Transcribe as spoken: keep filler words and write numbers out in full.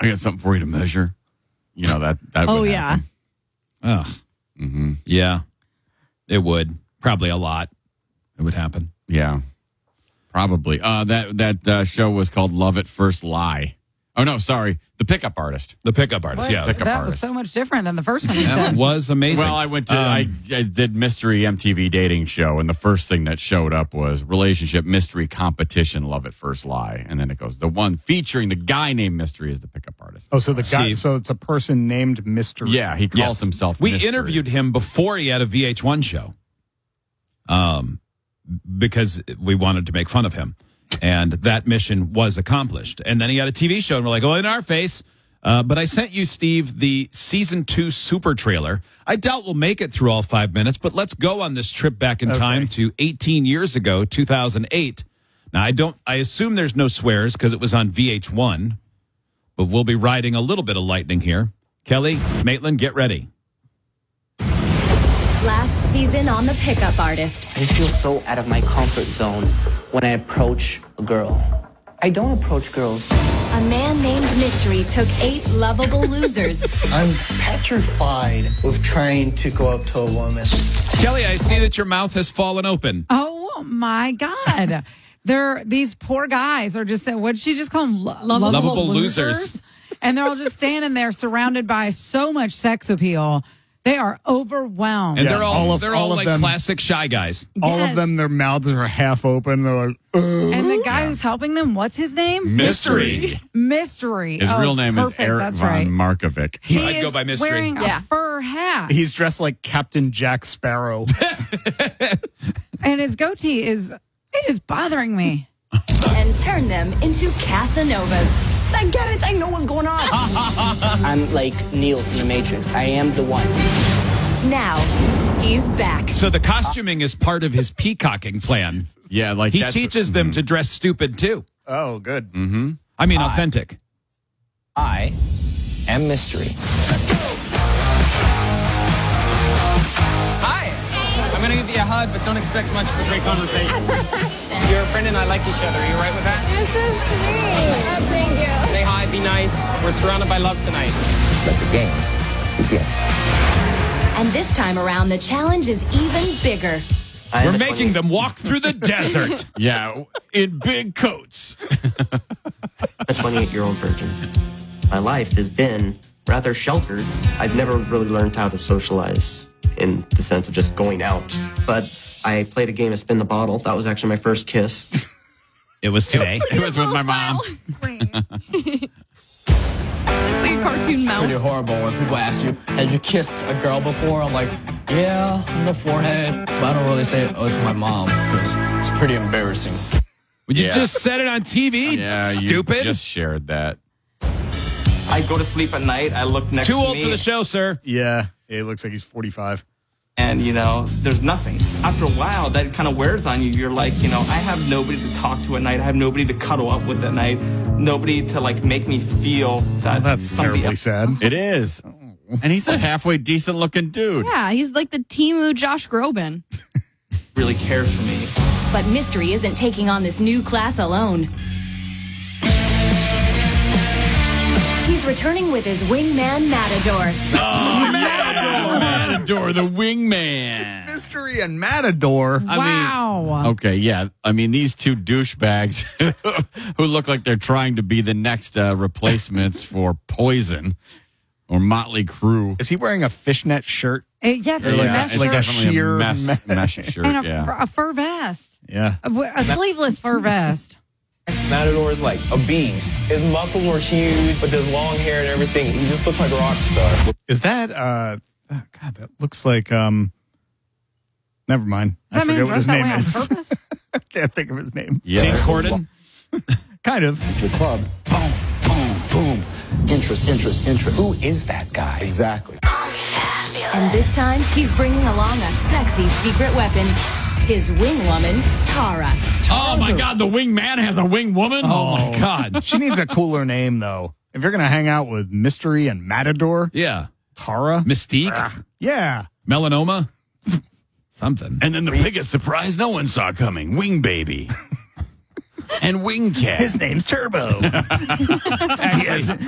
I got something for you to measure. You know, that, that Oh, would yeah. happen. Ugh. Mm-hmm. Yeah, it would. Probably a lot. It would happen. Yeah, probably. Uh, that that uh, show was called Love at First Lie. Oh, no, sorry. The Pickup Artist. The Pickup Artist, What? yeah. Pickup that artist. was so much different than the first one you That said. was amazing. Well, I went to, Um, I, I did Mystery M T V dating show, and the first thing that showed up was relationship mystery competition, Love at First Lie. And then it goes, the one featuring the guy named Mystery is the Pickup Artist. Oh, so the guy, See. so it's a person named Mister Yeah, he calls Yes. himself We Mystery. interviewed him before he had a V H one show, um, because we wanted to make fun of him, and that mission was accomplished. And then he had a T V show, and we're like, "Oh, in our face!" Uh, but I sent you, Steve, the season two super trailer. I doubt we'll make it through all five minutes, but let's go on this trip back in Okay. time to eighteen years ago, two thousand eight. Now, I don't. I assume there's no swears because it was on V H one, but we'll be riding a little bit of lightning here. Kelly, Maitland, get ready. Last season on The Pickup Artist. I feel so out of my comfort zone when I approach a girl. I don't approach girls. A man named Mystery took eight lovable losers I'm petrified of trying to go up to a woman. Kelly, I see that your mouth has fallen open. Oh my God. They're these poor guys are just what did she just call them? Lo- Lovable Lovable losers. And they're all just standing there surrounded by so much sex appeal. They are overwhelmed. And Yeah, they're all, all of- they're all, all of like them- classic shy guys. All Yes. of them, their mouths are half open. They're like, Ugh. And the guy who's helping them, what's his name? Mystery. Mystery. His Oh, real name perfect, is Eric That's von right. Markovic. He I'd is go by Mystery. wearing a Yeah. fur hat. He's dressed like Captain Jack Sparrow. And his goatee is, it is bothering me. and turned them into Casanovas. I get it. I know what's going on. I'm like Neo from The Matrix. I am the one. Now, he's back. So the costuming is part of his peacocking plan. Yeah, like He that's- teaches them to dress stupid too. Oh, good. I mean, authentic. I am Mystery. Hi. I'm going to give you a hug, but don't expect much for great conversation. You're a friend and I like each other. Are you all right with that? This is sweet. Thank you. Say hi, be nice. We're surrounded by love tonight. Let the game begin. And this time around, the challenge is even bigger. I am We're the making twenty- them walk through the desert. Yeah, in big coats. a twenty-eight-year-old virgin. My life has been rather sheltered. I've never really learned how to socialize in the sense of just going out. But I played a game of spin the bottle. That was actually my first kiss. It was today. It was with my mom. It's like a cartoon mouse. Pretty horrible when people ask you, have you kissed a girl before? I'm like, yeah, on the forehead. But I don't really say, oh, it's my mom, because it's pretty embarrassing. Well, you Yeah. just said it on T V. Yeah, you stupid. just shared that. I go to sleep at night. I look next Too to old me. for the show, sir. Yeah, it looks like he's forty-five. And, you know, there's nothing. After a while, that kind of wears on you. You're like, you know, I have nobody to talk to at night. I have nobody to cuddle up with at night. Nobody to, like, make me feel that That's somebody terribly else sad. It is. And he's a halfway decent looking dude. Yeah, he's like the Temu Josh Groban. really cares for me. But Mystery isn't taking on this new class alone. He's returning with his wingman, Matador. Matador, the wingman. Mystery and Matador. I mean, wow. Okay, yeah. I mean, these two douchebags who look like they're trying to be the next uh, replacements for Poison or Motley Crue. Is he wearing a fishnet shirt? Uh, yes, it's Like a a- mesh like a shirt Definitely sheer mess, me- mesh shirt. and a, yeah. fur, a fur vest, Yeah. a, a sleeveless fur vest. Matador is like a beast. His muscles were huge, but his long hair and everything, he just looked like a rock star. Is that, uh, oh, God, that looks like, um, never mind. Does that I man forget what his dress that name way on is. purpose? I can't think of his name. Yeah. James Corden. Kind of. The club. Boom, boom, boom. Interest, interest, interest. Who is that guy? Exactly. And this time, he's bringing along a sexy secret weapon. His wing woman, Tara. Oh my God, the wingman has a wing woman. Oh my God. She needs a cooler name, though. If you're going to hang out with Mystery and Matador, Yeah. Tara. Mystique. Yeah. Melanoma. Something. And then the biggest surprise no one saw coming, Wing Baby. And Wing Cat. His name's Turbo. Actually,